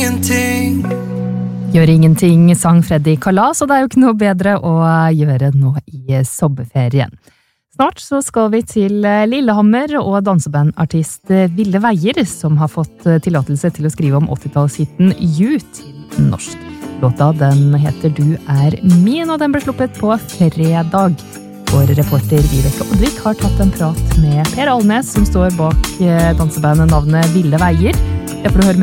ingenting. Gjør ingenting, sang Freddy Kalas, og det jo ikke noe bedre å gjøre nå i sommerferien. Snart så skal vi til Lillehammer og dansebandartist Ville Veier, som har fått tillatelse til å skrive om 80-tallshitten You til norsk. Låta den heter Du min, og den ble sluppet på fredag. Vår reporter Vibeke Oddvik har tatt en prat med Per Alnes, som står bak dansebandet navnet Ville Veier. Jeg får høre